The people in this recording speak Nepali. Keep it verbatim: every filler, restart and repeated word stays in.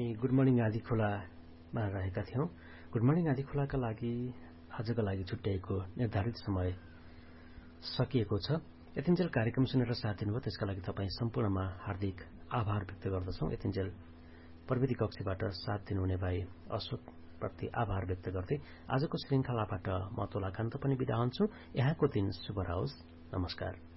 गुड मर्निङ आदि खोलामा रहेका थियौं। गुड मर्निङ आदि खोलाका लागि आजको लागि छुट्याएको निर्धारित समय सकिएको छ। यतिन्जेल कार्यक्रम सुनेर साथ दिनुभयो त्यसका लागि तपाईँ सम्पूर्णमा हार्दिक आभार व्यक्त गर्दछौं। यतिन्जेल प्रविधि कक्षबाट साथ दिनुहुने भाइ अशोक प्रति आभार व्यक्त गर्दै आजको श्रृंखलाबाट म तोलाकान्त पनि बिदा हुन्छु। यहाँको दिन शुभ रहोस्। नमस्कार।